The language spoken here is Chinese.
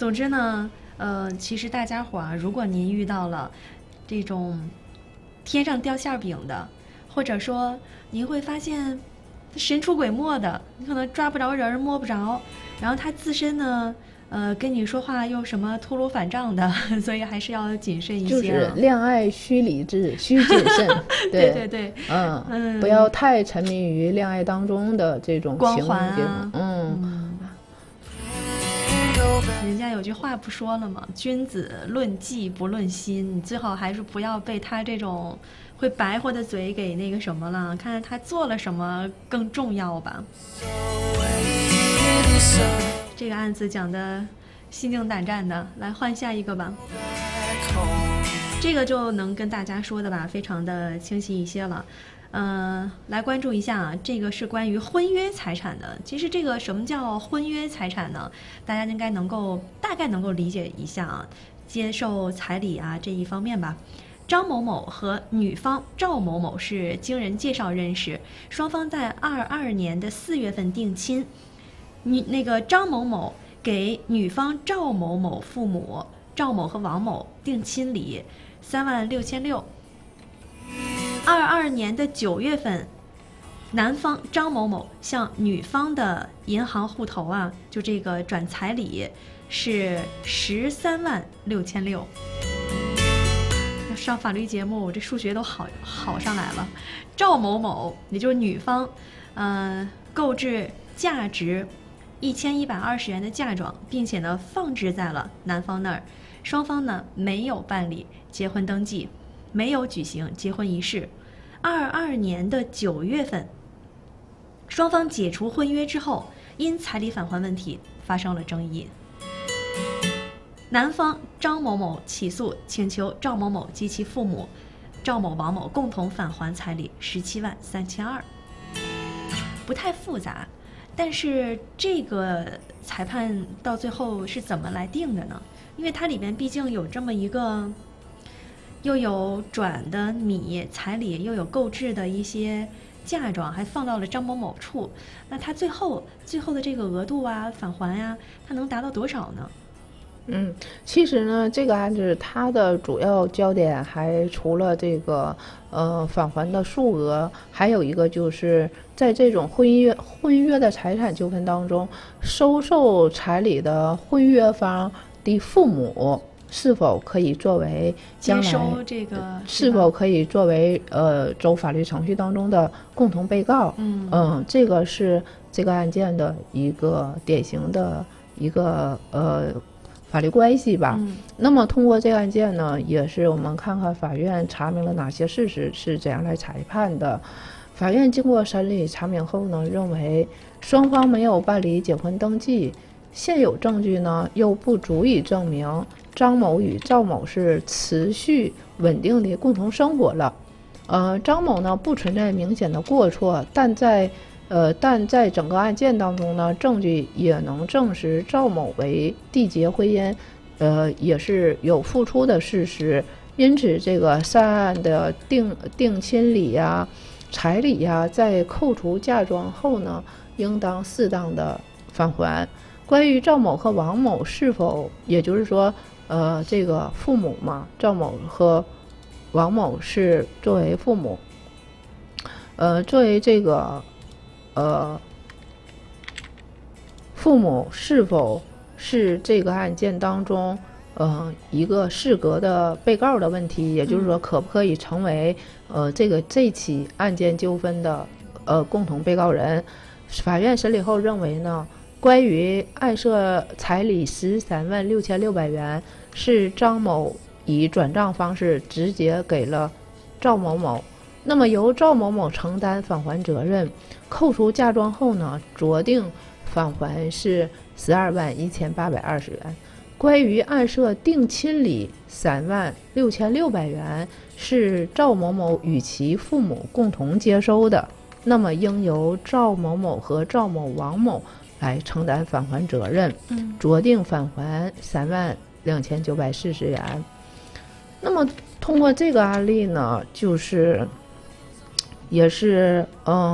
总之呢，其实大家伙儿，如果您遇到了这种天上掉馅饼的，或者说您会发现神出鬼没的，你可能抓不着人摸不着，然后他自身呢跟你说话又什么秃噜反账的，所以还是要谨慎一些。 就是恋爱需理智，需谨慎。 对对对， 不要太沉迷于恋爱当中的这种光环啊。人家有句话不说了吗？君子论迹不论心，你最好还是不要被他这种会白活的嘴给那个什么了，看看他做了什么更重要吧。这个案子讲的心惊胆战的，来换下一个吧。这个就能跟大家说的吧，非常的清晰一些了。来关注一下啊，这个是关于婚约财产的。其实这个什么叫婚约财产呢？大家应该大概能够理解一下啊，接受彩礼啊这一方面吧。张某某和女方赵某某是经人介绍认识，双方在22年的4月份定亲。那个张某某给女方赵某某父母赵某和王某定亲礼3.6万6千6。22年的9月份，男方张某某向女方的银行户头啊，就这个转彩礼是13.6万6千6。上法律节目，我这数学都好上来了。赵某某也就是女方，购置价值1120元的嫁妆，并且呢放置在了男方那儿。双方呢没有办理结婚登记，没有举行结婚仪式。22年的9月份，双方解除婚约之后，因彩礼返还问题发生了争议。男方张某某起诉，请求赵某某及其父母赵某、王某共同返还彩礼17.3万2千2。不太复杂，但是这个裁判到最后是怎么来定的呢？因为它里面毕竟有这么一个，又有转的米彩礼，又有购置的一些嫁妆，还放到了张某某处。那他最后的这个额度啊、返还啊，它能达到多少呢？ 其实呢，这个案子它的主要焦点还除了这个返还的数额，还有一个就是在这种婚约的财产纠纷当中，收受彩礼的婚约方的父母是否可以作为将来接收这个， 是否可以作为走法律程序当中的共同被告？这个是这个案件的一个典型的一个法律关系吧。那么通过这个案件呢，也是我们看看法院查明了哪些事实，是怎样来裁判的。法院经过审理查明后呢，认为双方没有办理结婚登记，现有证据呢又不足以证明张某与赵某是持续稳定的共同生活了。张某呢不存在明显的过错，但在整个案件当中呢，证据也能证实赵某为缔结婚姻，也是有付出的事实。因此，这个涉案的定亲礼呀、彩礼呀，在扣除嫁妆后呢，应当适当的返还。关于赵某和王某是否，也就是说，这个父母嘛，赵某和王某是作为父母，作为这个。父母是否是这个案件当中一个适格的被告的问题，也就是说可不可以成为这起案件纠纷的共同被告人。法院审理后认为呢，关于案涉彩礼13.6万6千6百元是张某以转账方式直接给了赵某某，那么由赵某某承担返还责任。扣除嫁妆后呢，酌定返还是12.1820元。关于案涉定亲礼3.6万6千6百元是赵某某与其父母共同接收的，那么应由赵某某和赵某、王某来承担返还责任，酌定返还3.2940元。那么通过这个案例呢，就是也是